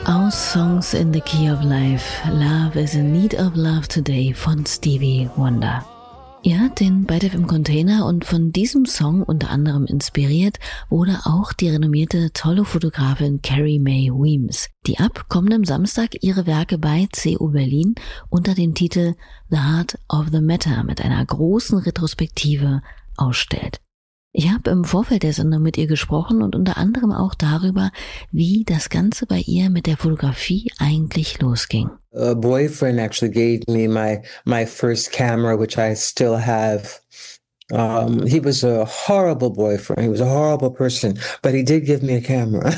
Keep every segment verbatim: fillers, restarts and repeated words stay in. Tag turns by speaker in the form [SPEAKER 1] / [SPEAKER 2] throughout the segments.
[SPEAKER 1] Aus Songs in the Key of Life, Love is in Need of Love Today von Stevie Wonder. Ihr hört den Byte F M Container und von diesem Song unter anderem inspiriert wurde auch die renommierte tolle Fotografin Carrie Mae Weems, die ab kommendem Samstag ihre Werke bei C U Berlin unter dem Titel The Heart of the Matter mit einer großen Retrospektive ausstellt. Ich habe im Vorfeld der Sendung mit ihr gesprochen und unter anderem auch darüber, wie das Ganze bei ihr mit der Fotografie eigentlich losging.
[SPEAKER 2] A boyfriend actually gave me my my first camera, which I still have. Um, he was a horrible boyfriend. He was a horrible person, but he did give me a camera.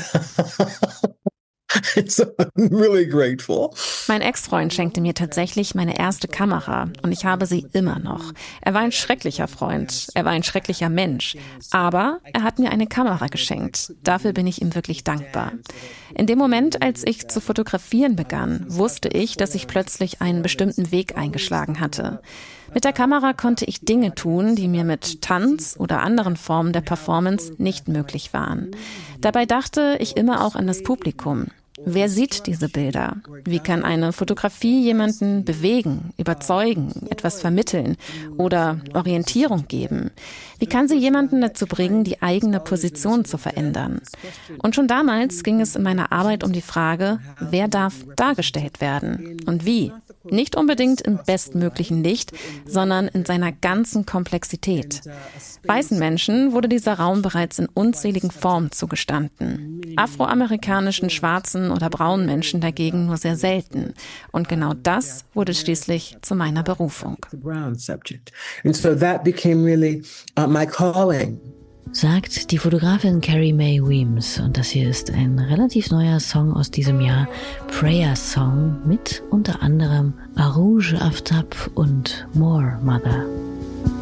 [SPEAKER 2] So I'm really grateful.
[SPEAKER 3] Mein Ex-Freund schenkte mir tatsächlich meine erste Kamera und ich habe sie immer noch. Er war ein schrecklicher Freund, er war ein schrecklicher Mensch, aber er hat mir eine Kamera geschenkt. Dafür bin ich ihm wirklich dankbar. In dem Moment, als ich zu fotografieren begann, wusste ich, dass ich plötzlich einen bestimmten Weg eingeschlagen hatte. Mit der Kamera konnte ich Dinge tun, die mir mit Tanz oder anderen Formen der Performance nicht möglich waren. Dabei dachte ich immer auch an das Publikum. Wer sieht diese Bilder? Wie kann eine Fotografie jemanden bewegen, überzeugen, etwas vermitteln oder Orientierung geben? Wie kann sie jemanden dazu bringen, die eigene Position zu verändern? Und schon damals ging es in meiner Arbeit um die Frage, wer darf dargestellt werden und wie? Nicht unbedingt im bestmöglichen Licht, sondern in seiner ganzen Komplexität. Weißen Menschen wurde dieser Raum bereits in unzähligen Formen zugestanden. Afroamerikanischen, schwarzen oder braunen Menschen dagegen nur sehr selten. Und genau das wurde schließlich zu meiner Berufung.
[SPEAKER 2] And so that became really uh, my calling.
[SPEAKER 1] Sagt die Fotografin Carrie Mae Weems. Und das hier ist ein relativ neuer Song aus diesem Jahr, Prayer Song, mit unter anderem Arouge Aftab und More Mother.